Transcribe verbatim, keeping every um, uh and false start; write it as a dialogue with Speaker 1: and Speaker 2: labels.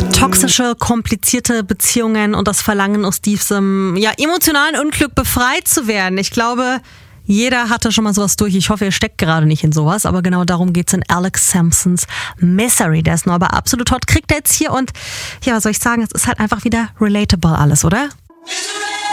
Speaker 1: Toxische, komplizierte Beziehungen und das Verlangen, aus diesem ja, emotionalen Unglück befreit zu werden. Ich glaube, jeder hatte schon mal sowas durch. Ich hoffe, ihr steckt gerade nicht in sowas, aber genau darum geht's in Alex Sampsons Misery. Der ist nur aber absolut hot. Kriegt er jetzt hier und ja, was soll ich sagen, es ist halt einfach wieder relatable alles, oder?